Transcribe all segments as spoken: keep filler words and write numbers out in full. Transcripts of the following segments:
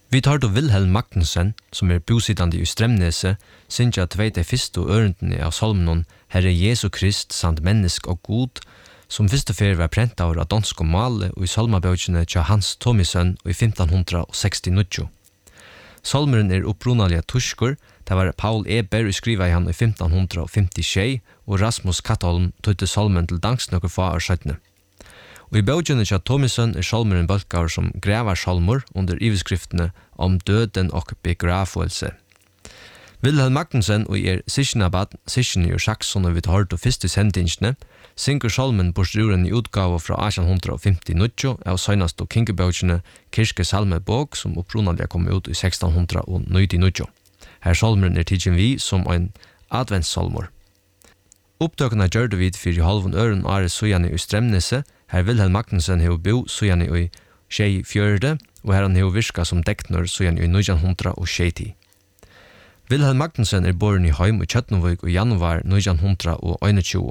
Vi tar då Wilhelm Magnussen, som er bosittande i Stremnese, synger tvei de fyrste ørendene av salmen Herre Jesu Krist samt mennesk og god, som første fer var prent av dansk og male og i salmabøkene til Hans Thomisen i femten sekstini. Salmeren er opprunalige tusker, det var Paul Eber skriva i han i femten femtisju, og Rasmus Kattholm tøyte salmen til dansk noen få år siden. Og i bøkene til Thomisen er salmeren bølgar som grevar salmer under iveskriftene om døden og begravelse. Wilhelm Magnussen og er Sisjenabad, Sisjen i Saxon og vi tar hørt og første sendingene, synger salmen bortstruren i utgave fra atten femtini av søgnast og kingebøkene Kirke Salmebok som opprunalig kom ut i seksten nittini. Her salmeren er tidsen vi som en adventssalmer. Opptøkene gjør det vid for halven øren og er søgjene i Stremnese, her Wilhelm Magnussen har bo søgjene i Skjei Fjørde, og her han har virka som dekner søgjene i nitten sjetti. Wilhelm Magnussen er boren i Heim og Kjøtnevøk i januar nitten einogtjúgu.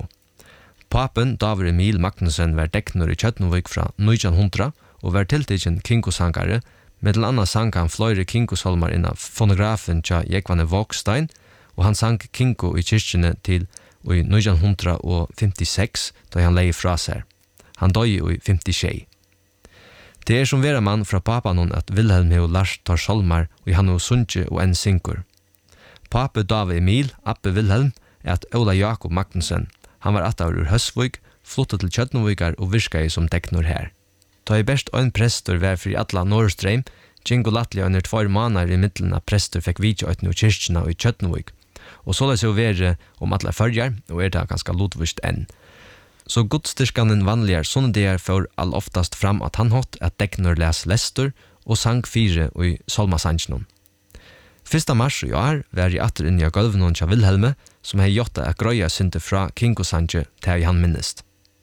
Papen David Emil Magnussen var dekner i Kjøtnevøk fra nitten hundre og var tiltidgen kinkosangare, med til annet sang han fløyre kinkosalmer innan fonografen til Jekvane Vågstein, og han sang kinko i kyrkjene til i nitten femtiseks, da han leie fra seg. Han døy i femtisju. Det er som vera mann fra papanon at Wilhelm heo lars tar salmar, og han heo sunge og en synkur. Pape David Emil, Appe Wilhelm, er at Ola Jakob Magnussen. Han var attaur ur Høsvøk, flottet til Kjøtnovikar og virka som teknor her. Da i best ein prestor var fri atla Norrstreim, Jingo Latli under tvær månader i middelen av prestor fikk vidja ut no kyrkjena i Kjøtnovik. Og så lese jo være om atla førjar, og er det ganske lotvist enn. Så godstyrkanen vanligar sånne der for all oftast fram at han hatt at deknor les lester og sang fire i salmasangenon. Fyrsta mars i år var jeg atter inn i gulvnon til Wilhelme, som hei gjort at grøya synte fra kinkosange til han minnest.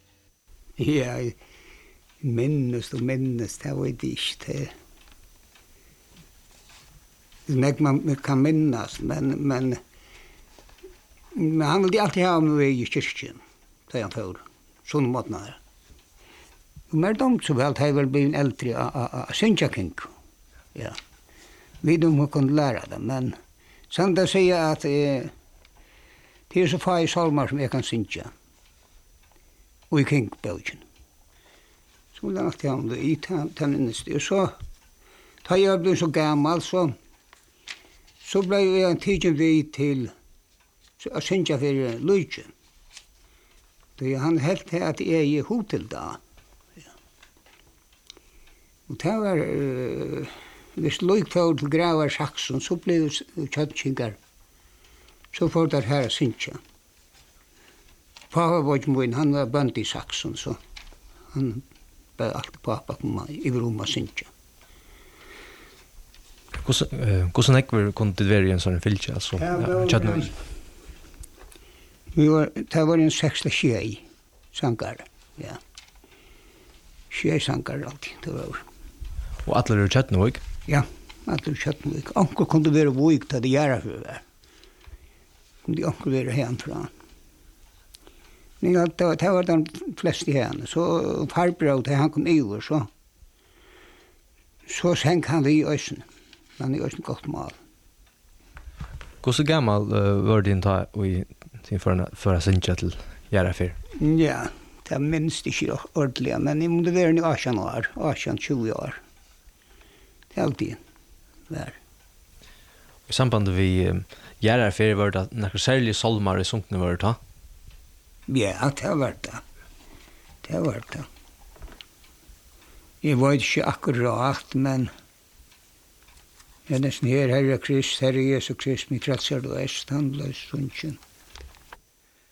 Ja, minnest og minnest, det var det ikke. Det man kan minnas, men, men, men han ville alltid ha med i kyrkjen, da han får sånne måtene. Og mer dumt så vel, jeg vel blivit eldre av synja kinko. Ja. Vi de har kunnet lære det, men sånn det sier at eh, det er så fag salmer som jeg kan synge. Og i kinkbøkken. Så vil jeg alltid ha det i den inneste. Og så, da jeg ble så gammel, så, så ble jeg en tidlig vi til å synge for Lydje. Han helt til at jeg er hod til da. Ja. Og det var... Uh, Hvis Løyk får til gravar Saxon, så blir det kjøttkingar. Så får det her synge. Pappa var ikke min, han var bønd i Saxon, så han bør alltid pappa komme i rom og synge. Hvordan ekver kunne det være i en sånn fylke? Altså, ja, vi var, det var en seksta tjei sanger, ja. Tjei sanger alltid, det var. Og alle er Kjøtnevøk? Ja, alle er Kjøtnevøk. Anker kunne være vøyk til det gjerne for det. Kunne anker være henfra. Men ja, det var, det var de fleste henne. Så farbrød til han kom over, så så senk han det i øysen. Han er øysen godt mal. Hvordan gammel uh, var din ta i sin føra synge til Gjærafyr? Ja, det er minst ikke ordentlig, men jeg måtte være i atten år, atten tjue år. Det er alltid vær. I samband vi uh, Gjærafyr var det noen særlige solmar i sunkene var det ta? Ja, det har vært det. Det har vært det. Jeg vet ikke akkurat, men jeg er nesten her, Herre Krist, Herre Jesu Krist, min frelser og est, han ble sunnkjent.